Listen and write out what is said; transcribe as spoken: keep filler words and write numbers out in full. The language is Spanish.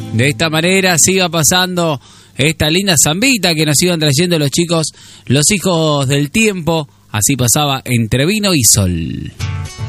De esta manera siga pasando esta linda zambita que nos iban trayendo los chicos, los hijos del tiempo. Así pasaba entre vino y sol.